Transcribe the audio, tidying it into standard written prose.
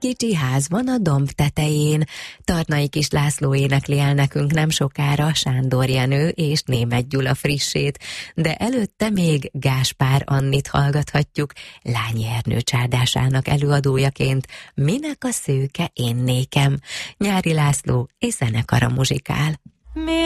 kicsi ház van a domb tetején. Tarnai Kis László énekli el nekünk nem sokára Sándor Jenő és Németh Gyula frissét, de előtte még Gáspár Annit hallgathatjuk Lányi Ernő csárdásának előadójaként Minek a szőke én nékem. Nyári László és zenekara muzsikál.